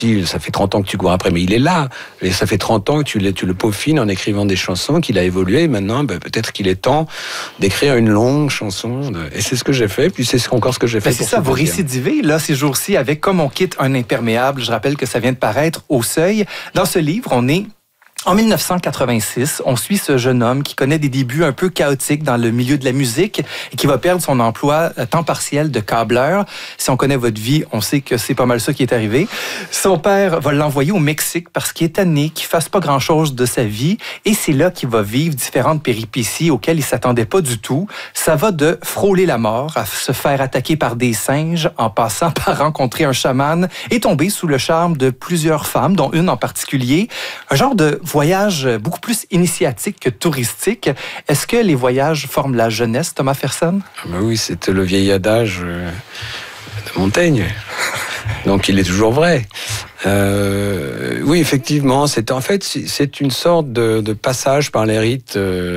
ça fait 30 ans que tu cours après, mais il est là. Et ça fait 30 ans que tu le peaufines en écrivant des chansons, qu'il a évolué. Et maintenant, peut-être qu'il est temps d'écrire une longue chanson. Et c'est ce que j'ai fait, puis c'est encore ce que j'ai fait. C'est ça, vous récidivez, là, ces jours-ci, avec Comme on quitte un imperméable. Je rappelle que ça vient de paraître au Seuil. Dans ce livre, on est en 1986, on suit ce jeune homme qui connaît des débuts un peu chaotiques dans le milieu de la musique et qui va perdre son emploi à temps partiel de câbleur. Si on connaît votre vie, on sait que c'est pas mal ça qui est arrivé. Son père va l'envoyer au Mexique parce qu'il est tanné, qu'il fasse pas grand-chose de sa vie et c'est là qu'il va vivre différentes péripéties auxquelles il s'attendait pas du tout. Ça va de frôler la mort à se faire attaquer par des singes en passant par rencontrer un chaman et tomber sous le charme de plusieurs femmes, dont une en particulier. Un genre de voyage beaucoup plus initiatique que touristique. Est-ce que les voyages forment la jeunesse, Thomas Fersen? Oui, c'est le vieil adage de Montaigne. Donc il est toujours vrai. Oui, effectivement, c'est une sorte de passage par les rites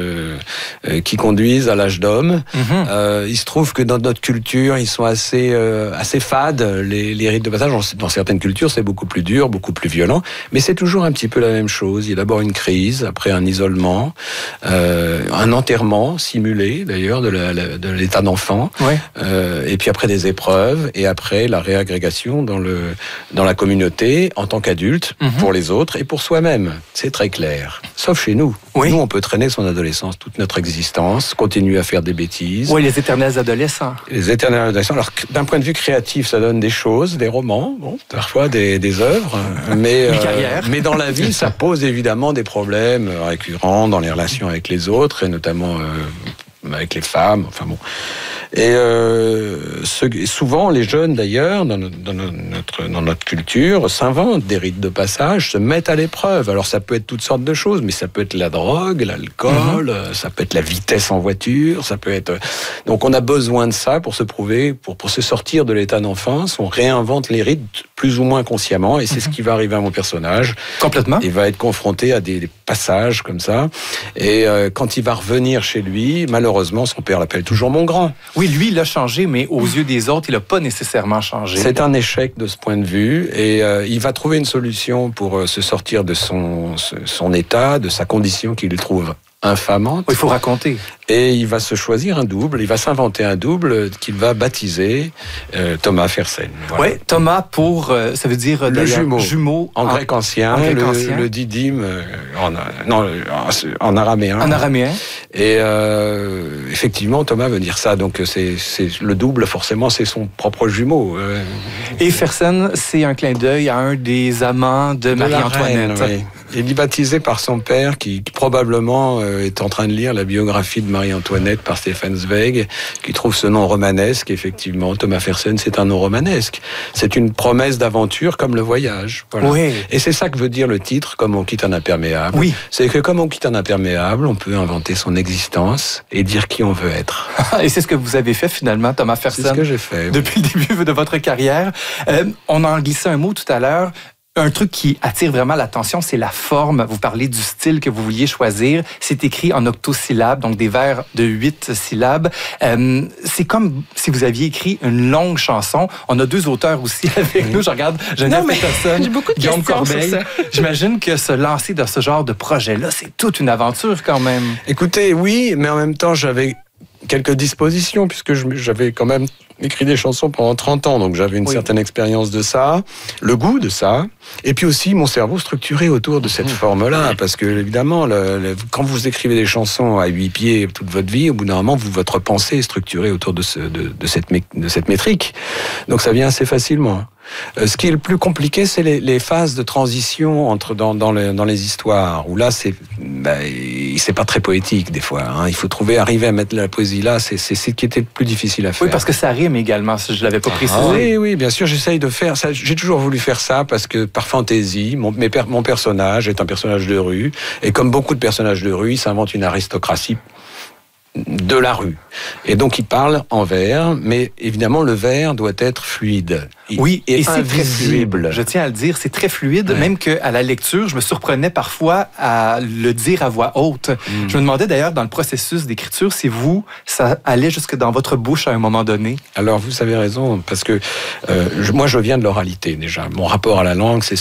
qui conduisent à l'âge d'homme. Il se trouve que dans notre culture, ils sont assez fades, les rites de passage. Dans certaines cultures, c'est beaucoup plus dur, beaucoup plus violent, mais c'est toujours un petit peu la même chose. Il y a d'abord une crise, après un isolement, un enterrement simulé d'ailleurs de l'état d'enfant, ouais. Et puis après des épreuves, et après la réagrégation dans la communauté en tant qu'adulte, pour les autres et pour soi-même. C'est très clair. Sauf chez nous. Oui. Nous, on peut traîner son adolescence, toute notre existence, continuer à faire des bêtises. Oui, les éternels adolescents. Les éternels adolescents. Alors, d'un point de vue créatif, ça donne des choses, des romans, bon, parfois des œuvres, mais dans la vie, ça pose évidemment des problèmes récurrents dans les relations avec les autres, et notamment avec les femmes, enfin bon. Et souvent, les jeunes, d'ailleurs, dans notre culture, s'inventent des rites de passage, se mettent à l'épreuve. Alors, ça peut être toutes sortes de choses, mais ça peut être la drogue, l'alcool, ça peut être la vitesse en voiture, ça peut être... Donc, on a besoin de ça pour se prouver, pour se sortir de l'état d'enfance. On réinvente les rites plus ou moins consciemment, et c'est ce qui va arriver à mon personnage. Complètement. Il va être confronté à des passages comme ça, et quand il va revenir chez lui, malheureusement, son père l'appelle toujours mon grand. Oui, lui, il a changé, mais aux yeux des autres, il n'a pas nécessairement changé. C'est un échec de ce point de vue, et il va trouver une solution pour se sortir de son état, de sa condition qu'il trouve infamante. Il faut raconter. Et il va se choisir un double, il va s'inventer un double qu'il va baptiser Thomas Fersen. Voilà. Oui, Thomas ça veut dire le jumeau en grec ancien, le didyme en araméen. En araméen. Et effectivement, Thomas veut dire ça, donc c'est le double, forcément, c'est son propre jumeau. Et Fersen, c'est un clin d'œil à un des amants de Marie-Antoinette. Oui. Il est baptisé par son père, qui probablement est en train de lire la biographie de Marie-Antoinette par Stefan Zweig, qui trouve ce nom romanesque. Effectivement, Thomas Fersen, c'est un nom romanesque. C'est une promesse d'aventure comme le voyage. Voilà. Oui. Et c'est ça que veut dire le titre, Comme on quitte un imperméable. Oui. C'est que comme on quitte un imperméable, on peut inventer son existence et dire qui on veut être. Et c'est ce que vous avez fait finalement, Thomas Fersen. C'est ce que j'ai fait. Depuis le début de votre carrière. On en glissait un mot tout à l'heure. Un truc qui attire vraiment l'attention, c'est la forme. Vous parlez du style que vous vouliez choisir. C'est écrit en octosyllabes, donc des vers de 8 syllabes. C'est comme si vous aviez écrit une longue chanson. On a 2 auteurs aussi avec nous. Je regarde Geneviève Peterson, Guillaume Corbeil. J'imagine que se lancer dans ce genre de projet-là, c'est toute une aventure quand même. Écoutez, oui, mais en même temps, j'avais quelques dispositions, puisque j'avais quand même écrit des chansons pendant 30 ans, donc j'avais une certaine expérience de ça, le goût de ça, et puis aussi mon cerveau structuré autour de cette forme-là, parce que évidemment, quand vous écrivez des chansons à 8 pieds toute votre vie, au bout d'un moment, votre pensée est structurée autour de cette métrique, donc ça vient assez facilement. Ce qui est le plus compliqué, c'est les phases de transition dans les histoires, où là, c'est pas très poétique des fois. Hein. Il faut arriver à mettre la poésie là, c'est ce qui était le plus difficile à faire. Oui, parce que ça rime également, si je l'avais pas précisé. Oui, bien sûr, j'essaye de faire ça. J'ai toujours voulu faire ça, parce que par fantaisie, mon personnage est un personnage de rue, et comme beaucoup de personnages de rue, il s'invente une aristocratie de la rue. Et donc, il parle en vers, mais évidemment, le vers doit être fluide. Oui, et c'est invisible. Très fluide. Je tiens à le dire, c'est très fluide, même qu'à la lecture, je me surprenais parfois à le dire à voix haute. Je me demandais d'ailleurs, dans le processus d'écriture, si ça allait jusque dans votre bouche à un moment donné. Alors, vous avez raison, parce que moi, je viens de l'oralité, déjà. Mon rapport à la langue, c'est